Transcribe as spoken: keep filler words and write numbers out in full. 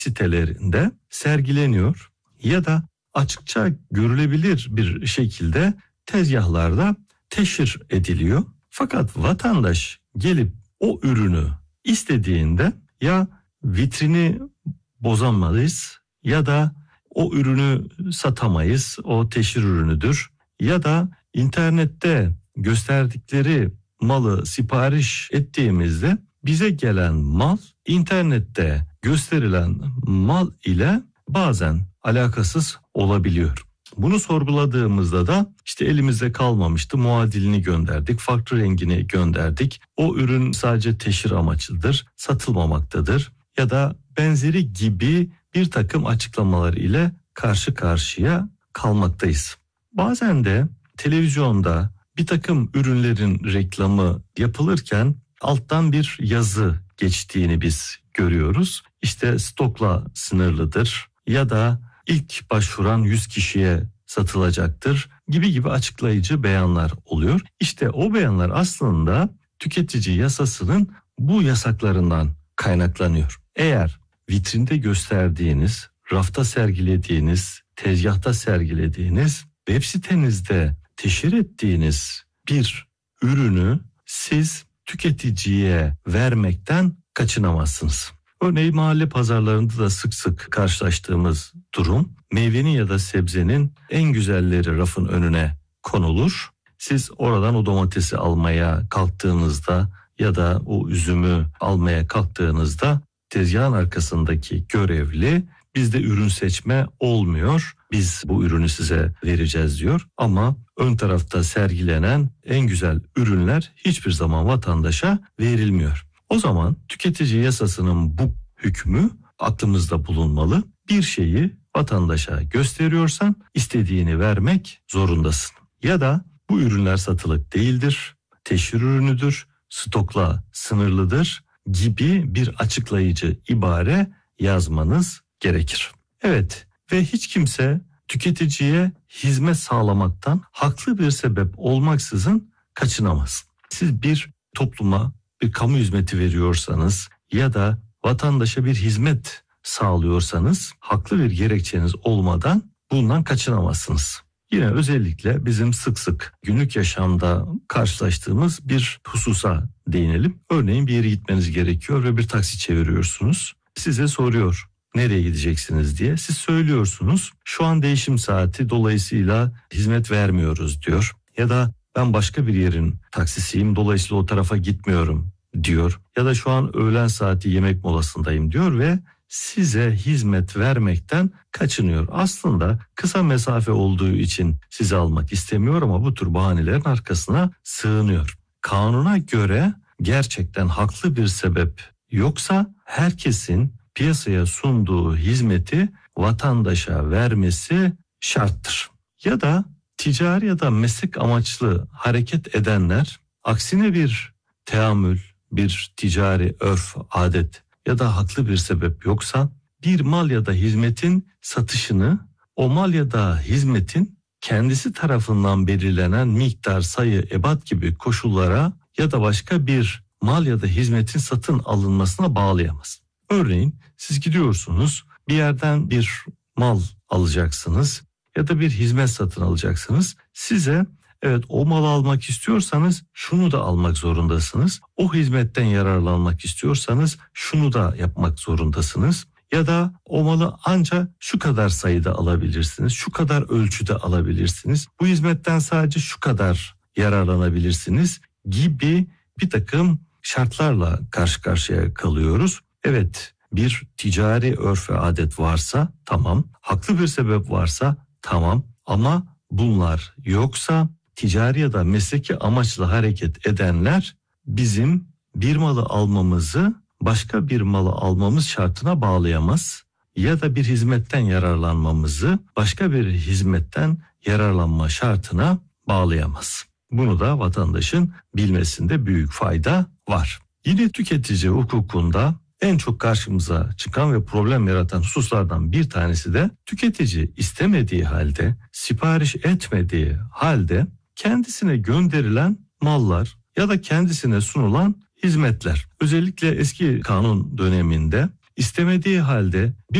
sitelerinde sergileniyor ya da açıkça görülebilir bir şekilde tezgahlarda teşhir ediliyor. Fakat vatandaş gelip o ürünü istediğinde ya vitrini bozamayız ya da o ürünü satamayız, o teşhir ürünüdür ya da internette gösterdikleri malı sipariş ettiğimizde bize gelen mal internette gösterilen mal ile bazen alakasız olabiliyor. Bunu sorguladığımızda da işte elimizde kalmamıştı, muadilini gönderdik, farklı rengini gönderdik. O ürün sadece teşhir amaçlıdır, satılmamaktadır ya da benzeri gibi bir takım açıklamalar ile karşı karşıya kalmaktayız. Bazen de televizyonda bir takım ürünlerin reklamı yapılırken alttan bir yazı geçtiğini biz görüyoruz. İşte stokla sınırlıdır ya da ilk başvuran yüz kişiye satılacaktır gibi gibi açıklayıcı beyanlar oluyor. İşte o beyanlar aslında tüketici yasasının bu yasaklarından kaynaklanıyor. Eğer vitrinde gösterdiğiniz, rafta sergilediğiniz, tezgahta sergilediğiniz, web sitenizde teşhir ettiğiniz bir ürünü siz tüketiciye vermekten kaçınamazsınız. Örneğin mahalle pazarlarında da sık sık karşılaştığımız durum, meyvenin ya da sebzenin en güzelleri rafın önüne konulur. Siz oradan o domatesi almaya kalktığınızda ya da o üzümü almaya kalktığınızda tezgahın arkasındaki görevli bizde ürün seçme olmuyor, biz bu ürünü size vereceğiz diyor. Ama ön tarafta sergilenen en güzel ürünler hiçbir zaman vatandaşa verilmiyor. O zaman tüketici yasasının bu hükmü aklımızda bulunmalı. Bir şeyi vatandaşa gösteriyorsan istediğini vermek zorundasın. Ya da bu ürünler satılık değildir, teşhir ürünüdür, stokla sınırlıdır gibi bir açıklayıcı ibare yazmanız gerekir. Evet ve hiç kimse tüketiciye hizmet sağlamaktan haklı bir sebep olmaksızın kaçınamaz. Siz bir topluma bir kamu hizmeti veriyorsanız ya da vatandaşa bir hizmet sağlıyorsanız haklı bir gerekçeniz olmadan bundan kaçınamazsınız. Yine özellikle bizim sık sık günlük yaşamda karşılaştığımız bir hususa değinelim. Örneğin bir yere gitmeniz gerekiyor ve bir taksi çeviriyorsunuz. Size soruyor nereye gideceksiniz diye. Siz söylüyorsunuz şu an değişim saati dolayısıyla hizmet vermiyoruz diyor. Ya da ben başka bir yerin taksisiyim dolayısıyla o tarafa gitmiyorum diyor. Ya da şu an öğlen saati yemek molasındayım diyor ve size hizmet vermekten kaçınıyor. Aslında kısa mesafe olduğu için sizi almak istemiyor ama bu tür bahanelerin arkasına sığınıyor. Kanuna göre gerçekten haklı bir sebep yoksa herkesin piyasaya sunduğu hizmeti vatandaşa vermesi şarttır. Ya da ticari ya da meslek amaçlı hareket edenler aksine bir teamül, bir ticari örf, adet ya da haklı bir sebep yoksa bir mal ya da hizmetin satışını o mal ya da hizmetin kendisi tarafından belirlenen miktar, sayı, ebat gibi koşullara ya da başka bir mal ya da hizmetin satın alınmasına bağlayamaz. Örneğin siz gidiyorsunuz bir yerden bir mal alacaksınız ya da bir hizmet satın alacaksınız. Size evet o malı almak istiyorsanız şunu da almak zorundasınız. O hizmetten yararlanmak istiyorsanız şunu da yapmak zorundasınız. Ya da o malı ancak şu kadar sayıda alabilirsiniz, şu kadar ölçüde alabilirsiniz. Bu hizmetten sadece şu kadar yararlanabilirsiniz gibi bir takım şartlarla karşı karşıya kalıyoruz. Evet, bir ticari örf ve adet varsa tamam, haklı bir sebep varsa tamam ama bunlar yoksa ticari ya da mesleki amaçla hareket edenler bizim bir malı almamızı başka bir malı almamız şartına bağlayamaz ya da bir hizmetten yararlanmamızı başka bir hizmetten yararlanma şartına bağlayamaz. Bunu da vatandaşın bilmesinde büyük fayda var. Yine tüketici hukukunda en çok karşımıza çıkan ve problem yaratan hususlardan bir tanesi de tüketici istemediği halde, sipariş etmediği halde kendisine gönderilen mallar ya da kendisine sunulan hizmetler. Özellikle eski kanun döneminde istemediği halde